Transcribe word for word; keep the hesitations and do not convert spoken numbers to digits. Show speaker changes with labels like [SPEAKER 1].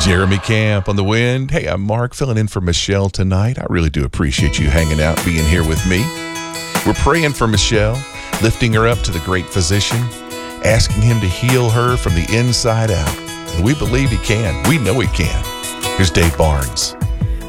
[SPEAKER 1] Jeremy Camp on the Wind. Hey, I'm Mark filling in for Michelle tonight. I really do appreciate you hanging out, being here with me. We're praying for Michelle, lifting her up to the great physician, asking him to heal her from the inside out. And we believe he can. We know he can. Here's Dave Barnes.